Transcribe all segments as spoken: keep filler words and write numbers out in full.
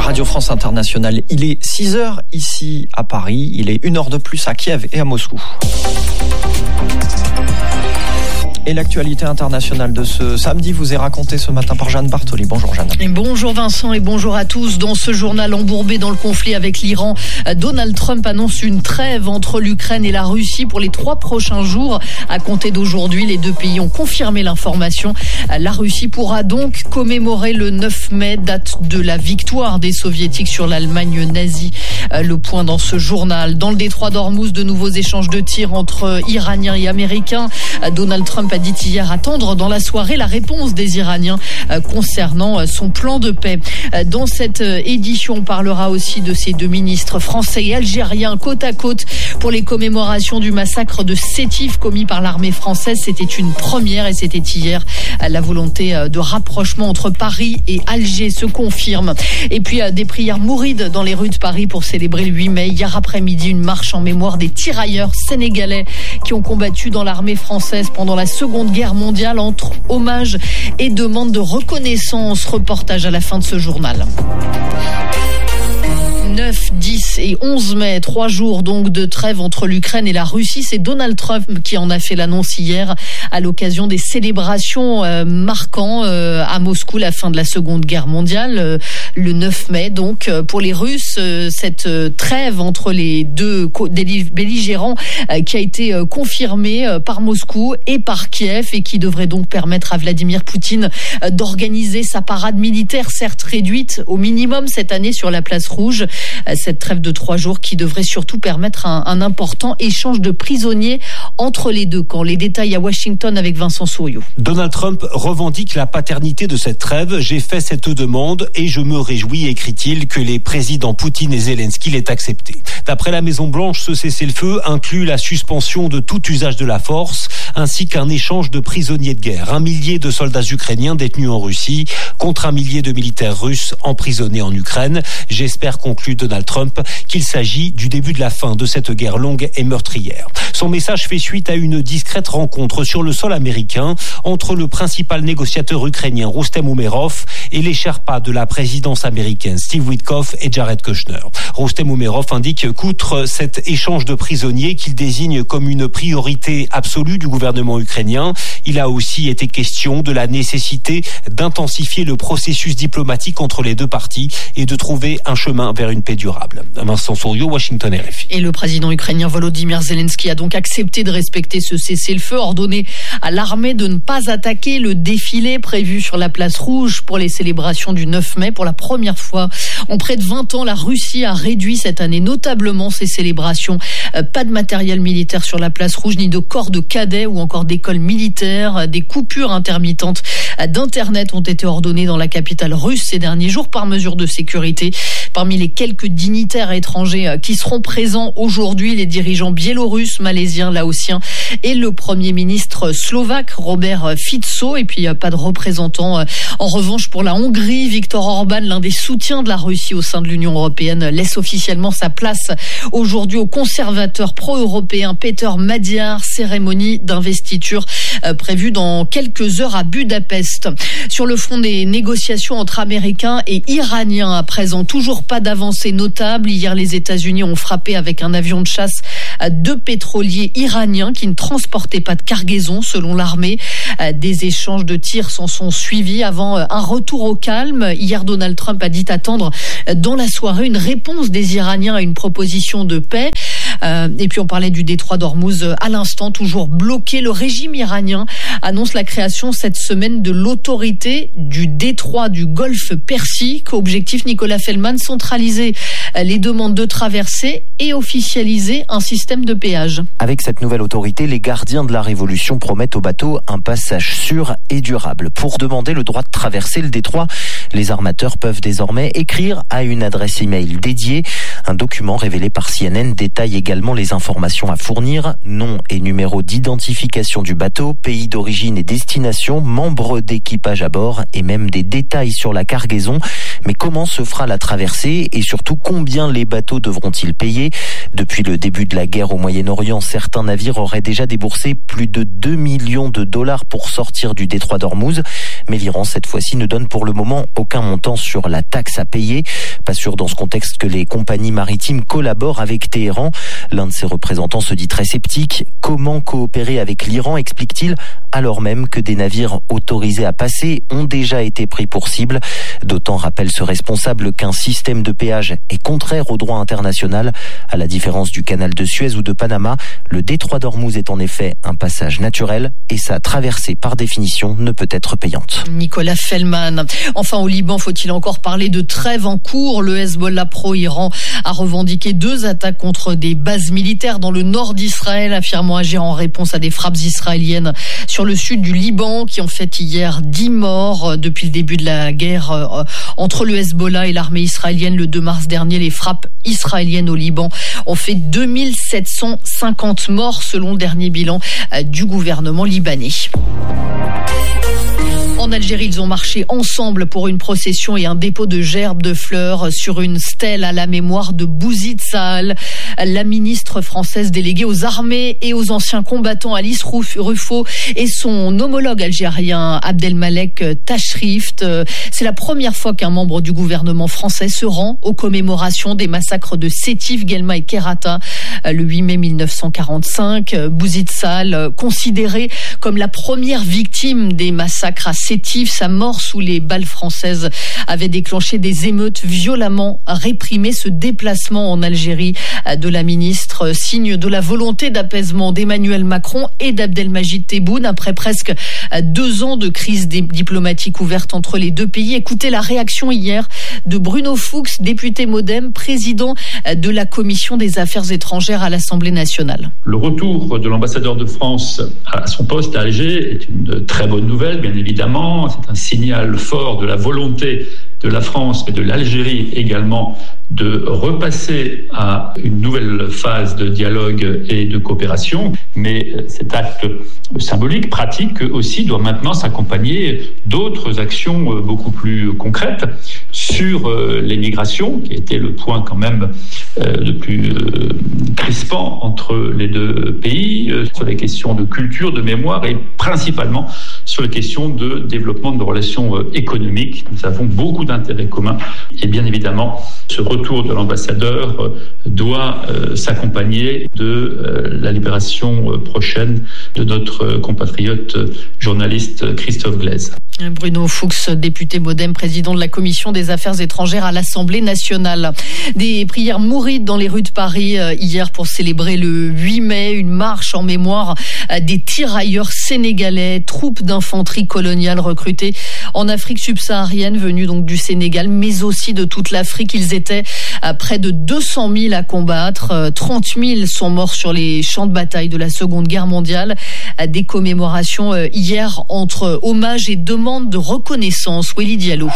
Radio France Internationale. Il est six heures ici à Paris, il est une heure de plus à Kiev et à Moscou. Et l'actualité internationale de ce samedi vous est racontée ce matin par Jeanne Bartoli. Bonjour Jeanne. Et bonjour Vincent et bonjour à tous. Dans ce journal embourbé dans le conflit avec l'Iran, Donald Trump annonce une trêve entre l'Ukraine et la Russie pour les trois prochains jours. À compter d'aujourd'hui, les deux pays ont confirmé l'information. La Russie pourra donc commémorer le neuf mai, date de la victoire des Soviétiques sur l'Allemagne nazie. Le point dans ce journal. Dans le détroit d'Ormuz, de nouveaux échanges de tirs entre Iraniens et Américains. Donald Trump a dit hier attendre dans la soirée la réponse des Iraniens concernant son plan de paix. Dans cette édition, on parlera aussi de ces deux ministres français et algériens côte à côte pour les commémorations du massacre de Sétif commis par l'armée française. C'était une première et c'était hier. La volonté de rapprochement entre Paris et Alger se confirme. Et puis des prières mourides dans les rues de Paris pour célébrer le huit mai. Hier après-midi, une marche en mémoire des tirailleurs sénégalais qui ont combattu dans l'armée française pendant la Seconde Guerre mondiale, entre hommage et demande de reconnaissance. Reportage à la fin de ce journal. neuf, dix et onze mai, trois jours donc de trêve entre l'Ukraine et la Russie. C'est Donald Trump qui en a fait l'annonce hier à l'occasion des célébrations euh, marquant euh, à Moscou la fin de la Seconde Guerre mondiale, euh, le neuf mai. Donc euh, pour les Russes, euh, cette euh, trêve entre les deux co- belligérants euh, qui a été euh, confirmée euh, par Moscou et par Kiev et qui devrait donc permettre à Vladimir Poutine euh, d'organiser sa parade militaire, certes réduite au minimum cette année sur la place rouge. Cette trêve de trois jours qui devrait surtout permettre un, un important échange de prisonniers entre les deux camps. Les détails à Washington avec Vincent Souriau. Donald Trump revendique la paternité de cette trêve. J'ai fait cette demande et je me réjouis, écrit-il, que les présidents Poutine et Zelensky l'aient accepté. D'après la Maison-Blanche, ce cessez-le-feu inclut la suspension de tout usage de la force ainsi qu'un échange de prisonniers de guerre. Un millier de soldats ukrainiens détenus en Russie contre un millier de militaires russes emprisonnés en Ukraine. J'espère, conclut Donald Trump, qu'il s'agit du début de la fin de cette guerre longue et meurtrière. Son message fait suite à une discrète rencontre sur le sol américain entre le principal négociateur ukrainien Roustem Umerov et les Sherpas de la présidence américaine Steve Witkoff et Jared Kushner. Roustem Umerov indique qu'outre cet échange de prisonniers qu'il désigne comme une priorité absolue du gouvernement ukrainien, il a aussi été question de la nécessité d'intensifier le processus diplomatique entre les deux parties et de trouver un chemin vers une paix durable. Vincent Souriau, Washington R F I. Et le président ukrainien Volodymyr Zelensky a donc accepté de respecter ce cessez-le-feu, ordonné à l'armée de ne pas attaquer le défilé prévu sur la place rouge pour les célébrations du neuf mai. Pour la première fois en près de vingt ans, la Russie a réduit cette année notablement ses célébrations. Pas de matériel militaire sur la place rouge, ni de corps de cadets ou encore d'écoles militaires. Des coupures intermittentes d'internet ont été ordonnées dans la capitale russe ces derniers jours par mesure de sécurité. Parmi les quelques dignitaires étrangers qui seront présents aujourd'hui, les dirigeants biélorusses, malaisiens, laotiens et le premier ministre slovaque Robert Fico. Et puis pas de représentants en revanche pour la Hongrie. Viktor Orban, l'un des soutiens de la Russie au sein de l'Union européenne, laisse officiellement sa place aujourd'hui au conservateur pro-européen Peter Magyar. Cérémonie d'investiture prévue dans quelques heures à Budapest. Sur le front des négociations entre Américains et Iraniens, à présent toujours pas d'avancée notable. Hier, les États-Unis ont frappé avec un avion de chasse deux pétroliers iraniens qui ne transportaient pas de cargaison, selon l'armée. Des échanges de tirs s'en sont suivis avant un retour au calme. Hier, Donald Trump a dit attendre dans la soirée une réponse des Iraniens à une proposition de paix. Euh, et puis on parlait du détroit d'Ormuz à l'instant, toujours bloqué. Le régime iranien annonce la création cette semaine de l'autorité du détroit du golfe Persique. Objectif, Nicolas Feldman, centraliser les demandes de traversée et officialiser un système de péage. Avec cette nouvelle autorité, les gardiens de la Révolution promettent aux bateaux un passage sûr et durable. Pour demander le droit de traverser le détroit, les armateurs peuvent désormais écrire à une adresse email dédiée. Un document révélé par C N N détaille également également les informations à fournir, nom et numéro d'identification du bateau, pays d'origine et destination, membres d'équipage à bord et même des détails sur la cargaison. Mais comment se fera la traversée et surtout combien les bateaux devront-ils payer ? Depuis le début de la guerre au Moyen-Orient, certains navires auraient déjà déboursé plus de deux millions de dollars pour sortir du détroit d'Ormuz. Mais l'Iran, cette fois-ci, ne donne pour le moment aucun montant sur la taxe à payer. Pas sûr dans ce contexte que les compagnies maritimes collaborent avec Téhéran. L'un de ses représentants se dit très sceptique. Comment coopérer avec l'Iran, explique-t-il, alors même que des navires autorisés à passer ont déjà été pris pour cible. D'autant, rappelle ce responsable, qu'un système de péage est contraire au droit international. À la différence du canal de Suez ou de Panama, le détroit d'Ormuz est en effet un passage naturel et sa traversée par définition ne peut être payante. Nicolas Fellman. Enfin, au Liban, faut-il encore parler de trêve en cours ? Le Hezbollah pro-Iran a revendiqué deux attaques contre des bases militaires dans le nord d'Israël, affirmant agir en réponse à des frappes israéliennes sur le sud du Liban qui ont fait hier dix morts. Depuis le début de la guerre entre le Hezbollah et l'armée israélienne le deux mars dernier, les frappes israéliennes au Liban ont fait deux mille sept cent cinquante morts selon le dernier bilan du gouvernement libanais. En Algérie, ils ont marché ensemble pour une procession et un dépôt de gerbes de fleurs sur une stèle à la mémoire de Bouzid Saal, la ministre française déléguée aux armées et aux anciens combattants Alice Ruffo et son homologue algérien Abdelmalek Tachrift. C'est la première fois qu'un membre du gouvernement français se rend aux commémorations des massacres de Sétif, Guelma et Kerata le huit mai mille neuf cent quarante-cinq. Bouzid Saal, considéré comme la première victime des massacres à Sétif, sa mort sous les balles françaises avait déclenché des émeutes violemment réprimées. Ce déplacement en Algérie de la ministre, signe de la volonté d'apaisement d'Emmanuel Macron et d'Abdelmajid Tebboune après presque deux ans de crise diplomatique ouverte entre les deux pays. Écoutez la réaction hier de Bruno Fuchs, député MoDem, président de la Commission des Affaires étrangères à l'Assemblée nationale. Le retour de l'ambassadeur de France à son poste à Alger est une très bonne nouvelle, bien évidemment. C'est un signal fort de la volonté de la France et de l'Algérie également de repasser à une nouvelle phase de dialogue et de coopération. Mais cet acte symbolique, pratique aussi, doit maintenant s'accompagner d'autres actions beaucoup plus concrètes sur les migrations, qui a été le point quand même le plus crispant entre les deux pays, sur les questions de culture, de mémoire et principalement sur les questions de développement de relations économiques. Nous avons beaucoup d'intérêts communs et bien évidemment ce retour de l'ambassadeur doit euh, s'accompagner de euh, la libération euh, prochaine de notre compatriote euh, journaliste Christophe Glaise. Bruno Fuchs, député MoDem, président de la Commission des Affaires étrangères à l'Assemblée nationale. Des prières mourides dans les rues de Paris euh, hier pour célébrer le huit mai, une marche en mémoire euh, des tirailleurs sénégalais, troupes d'infanterie coloniale recrutées en Afrique subsaharienne, venus donc du Sénégal, mais aussi de toute l'Afrique. Ils étaient à près de deux cent mille à combattre. trente mille sont morts sur les champs de bataille de la Seconde Guerre mondiale. Des commémorations hier entre hommages et demandes de reconnaissance. Willy Diallo.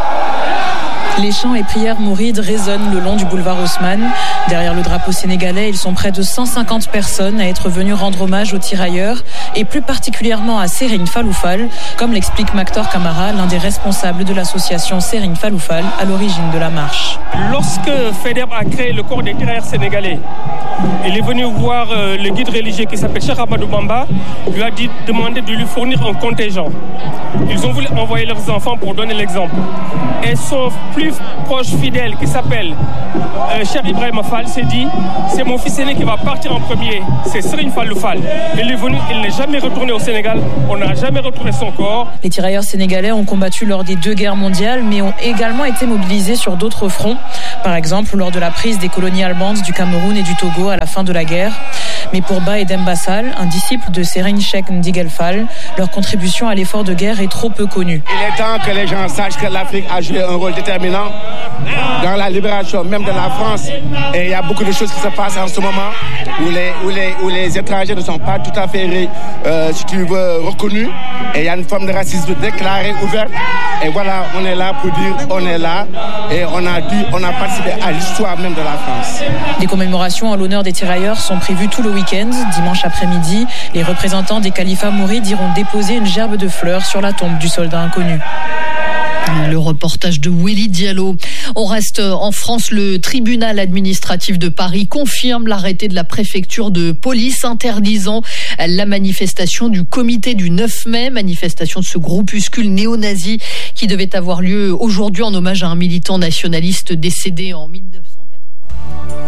Les chants et prières mourides résonnent le long du boulevard Haussmann. Derrière le drapeau sénégalais, ils sont près de cent cinquante personnes à être venues rendre hommage aux tirailleurs et plus particulièrement à Serigne Fallou Fall, comme l'explique Mactor Camara, l'un des responsables de l'association Serigne Fallou Fall à l'origine de la marche. Lorsque FEDER a créé le corps des tirailleurs sénégalais, il est venu voir euh, le guide religieux qui s'appelle Cheikh Ahmadou Bamba, lui a dit, demandé de lui fournir un contingent. Ils ont voulu envoyer leurs enfants pour donner l'exemple. Et son plus proche fidèle qui s'appelle euh, Cheikh Ibrahima Fall s'est dit, c'est mon fils aîné qui va partir en premier, c'est Serigne Fallou Fall. Il est venu, il n'est jamais retourné au Sénégal, on n'a jamais retrouvé son corps. Les tirailleurs sénégalais ont combattu lors des deux guerres mondiales, mais ont également été mobilisés sur d'autres fronts. Par exemple, lors de la prise des colonies allemandes du Cameroun et du Togo à la fin de la guerre. Mais pour Ba et Demba Sall, un disciple de Serine Cheikh Ndigal Fall, leur contribution à l'effort de guerre est trop peu connue. Il est temps que les gens sachent que l'Afrique a joué un rôle déterminant dans la libération même de la France. Et il y a beaucoup de choses qui se passent en ce moment où les, où les, où les étrangers ne sont pas tout à fait, euh, si tu veux, reconnus. Et il y a une forme de racisme déclarée, ouverte. Et voilà, on est là pour dire on est là et on a dit, on a participé à l'histoire même de la France. Des commémorations en l'honneur des tirailleurs sont prévues tout le week-end. Dimanche après-midi, les représentants des califats mourides iront déposer une gerbe de fleurs sur la tombe du soldat inconnu. Le reportage de Willy Diallo. On reste en France. Le tribunal administratif de Paris confirme l'arrêté de la préfecture de police interdisant la manifestation du comité du neuf mai, manifestation de ce groupuscule néo-nazi qui devait avoir lieu aujourd'hui en hommage à un militant nationaliste décédé en mille neuf cents.